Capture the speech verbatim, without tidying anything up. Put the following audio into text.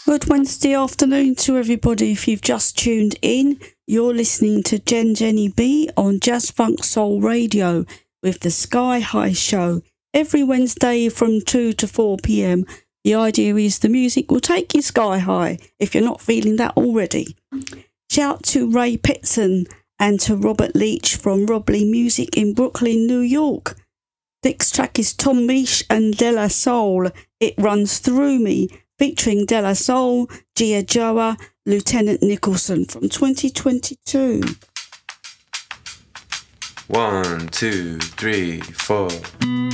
Good Wednesday afternoon to everybody. If you've just tuned in, you're listening to Jen Jenny B on Jazz Funk Soul Radio with the Sky High Show. Every Wednesday from two to four p.m. The idea is the music will take you sky high if you're not feeling that already. Shout to Ray Petson and to Robert Leach from Rob Lee Music in Brooklyn, New York. Next track is Tom Misch and De La Soul. It Runs Through Me, featuring De La Soul, Gia Joa, Lieutenant Nicholson from twenty twenty-two. One, two, three, four.